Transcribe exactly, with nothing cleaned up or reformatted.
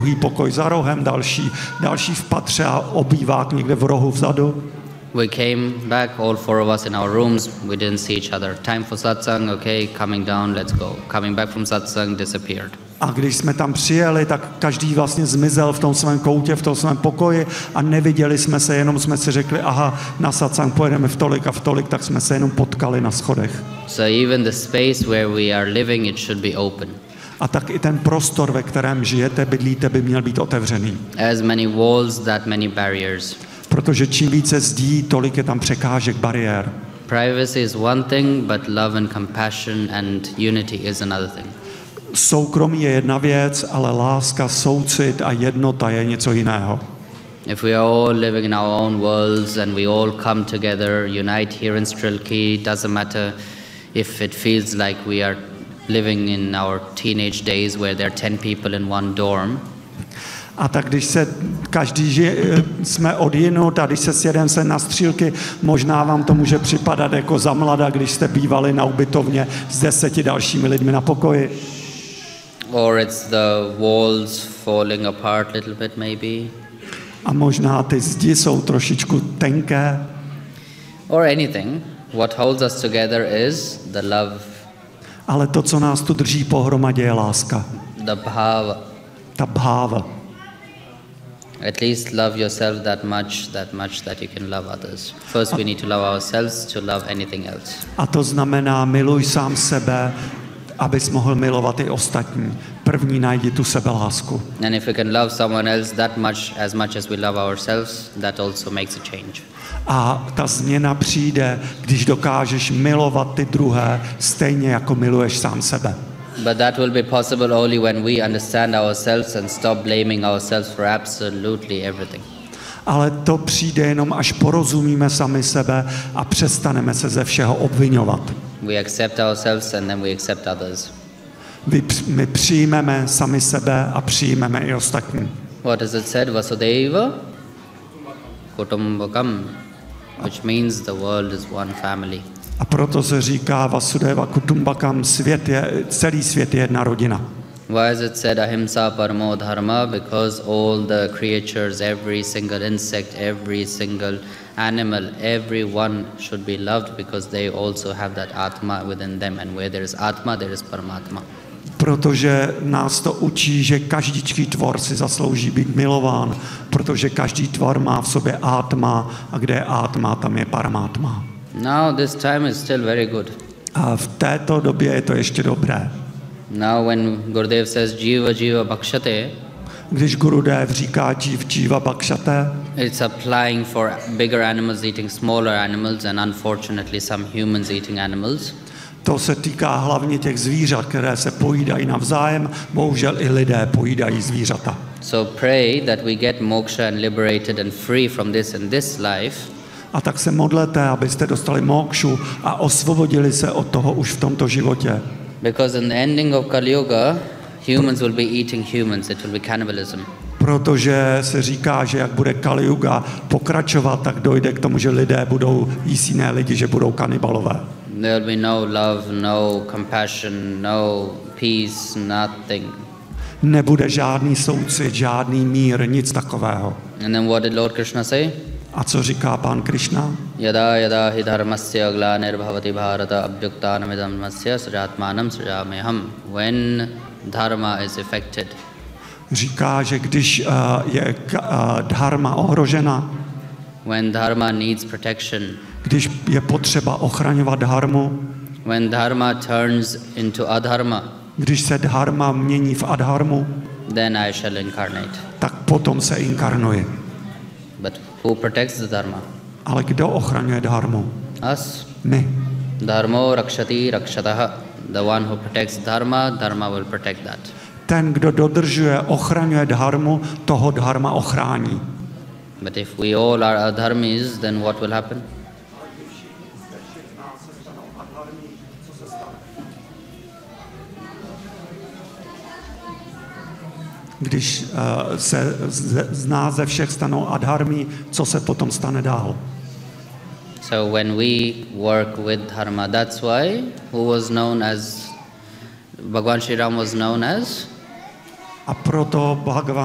druhý pokoj za rohem, další, další v patře a obývák někde v rohu vzadu. We came back, all four of us in our rooms. We didn't see each other. Time for satsang, okay, coming down, let's go. Coming back from satsang, disappeared. A když jsme tam přijeli, tak každý vlastně zmizel v tom svém koutě, v tom svém pokoji a neviděli jsme se, jenom jsme si řekli, aha, na satsang pojedeme v tolik a v tolik, tak jsme se jenom potkali na schodech. So even the space where we are living, it should be open. A tak i ten prostor, ve kterém žijete, bydlíte, by měl být otevřený. As many walls, that many barriers. Protože čím více zdí, tolik je tam překážek, bariér. Privacy is one thing, but love and compassion and unity is another thing. Soukromí je jedna věc, ale láska, soucit a jednota je něco jiného. If we are all living in our own worlds and we all come together, unite here in Strilky, doesn't matter if it feels like we are living in our teenage days where there are ten people in one dorm. A tak když se každý žije, jsme odjinut a když se sjedeme se na Střílky, možná vám to může připadat jako za mlada, když jste bývali na ubytovně s deseti dalšími lidmi na pokoji. Or it's the walls falling apart a little bit maybe. A možná ty zdi jsou trošičku tenké. Or anything. What holds us together is the love. Ale to, co nás tu drží pohromadě, je láska. The bhava. Ta bháva. At least love yourself that much, that much that you can love others. First we need to love ourselves to love anything else. A to znamená, miluj sám sebe, abys mohl milovat i ostatní. První najdi tu sebelásku. And if we can love someone else that much, as much as we love ourselves, that also makes a change. A ta změna přijde, když dokážeš milovat ty druhé stejně, jako miluješ sám sebe. But that will be possible only when we understand ourselves and stop blaming ourselves for absolutely everything. Ale to přijde jenom, až porozumíme sami sebe a přestaneme se ze všeho obvinovat. We accept ourselves and then we accept others. My přijmeme sami sebe a přijmeme i ostatní. What is it said? Vasudeva Kutumbakam, which means the world is one family. A proto se říká Vasudeva Kutumbakam, svět je, celý svět je jedna rodina. Why is it said ahimsa paramo dharma? Because all the creatures, every single insect, every single animal, everyone should be loved because they also have that atma within them, and where there is atma, there is paramatma. Protože nás to učí, že každý tvor si zaslouží být milován, protože každý tvor má v sobě átma a kde je átma, tam je paramátma. Now this time is still very good. A v této době je to ještě dobré. Now when Gurudev says jiva jiva bhakshate, když Gurudev říká jiva jiva bhakshate, it's applying for bigger animals eating smaller animals and unfortunately some humans eating animals. To se týká hlavně těch zvířat, které se pojídají navzájem, bohužel i lidé pojídají zvířata. So pray that we get moksha and liberated and free from this in this life. A tak se modlete, abyste dostali mokšu a osvobodili se od toho už v tomto životě. Because in the ending of Kali Yuga, humans will be eating humans. It will be cannibalism. Protože se říká, že jak bude Kali Yuga pokračovat, tak dojde k tomu, že lidé budou jíst jiné lidi, že budou kanibalové. There will be no love, no compassion, no peace, nothing. Nebude žádný soucit, žádný mír, nic takového. And then what did Lord Krishna say? A co říká pán Krishna? Yada yada hi dharmasya glanirvhavati bharata abhyuktanamidam masya sujatmanam sujameham. When dharma is affected. Říká, že když uh, je uh, dharma ohrožena, when dharma needs protection, když je potřeba ochraňovat dharmu, when dharma turns into adharma, když se dharma mění v adharmu, then I shall incarnate. Tak potom se inkarnuje. But who protects the dharma? Ale kdo ochraňuje dharmu? Us. My. Dharmo rakshati rakshataha. The one who protects dharma, dharma will protect that. Ten, kdo dodržuje, ochraňuje dharmu, toho dharma ochrání. But if we all are adharmis, then what will happen? Když uh, se z, z nás ze všech stanou adharmi, co se potom stane dál? So when we work with dharma, that's why who was known as Bhagwan Shri Ram was known as. A proto Bhagavan